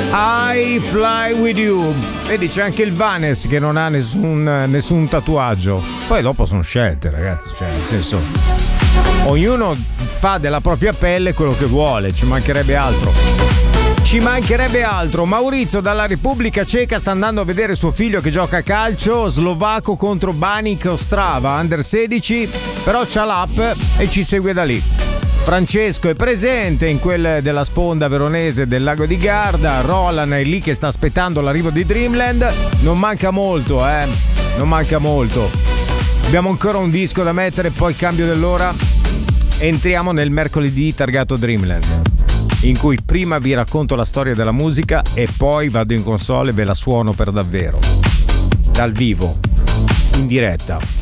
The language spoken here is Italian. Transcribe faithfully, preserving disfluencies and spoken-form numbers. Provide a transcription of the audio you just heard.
I Fly With You. Vedi, c'è anche il Vanes che non ha nessun, nessun tatuaggio. Poi dopo sono scelte, ragazzi, cioè nel senso, ognuno fa della propria pelle quello che vuole, ci mancherebbe altro. Ci mancherebbe altro. Maurizio dalla Repubblica Ceca sta andando a vedere suo figlio che gioca a calcio, slovacco contro Banik Ostrava, under sedici, però c'ha l'app e ci segue da lì. Francesco è presente in quel della sponda veronese del lago di Garda. Roland è lì che sta aspettando l'arrivo di Dreamland. Non manca molto, eh. Non manca molto. Abbiamo ancora un disco da mettere, poi cambio dell'ora. Entriamo nel mercoledì targato Dreamland, in cui prima vi racconto la storia della musica e poi vado in console e ve la suono per davvero. Dal vivo, in diretta.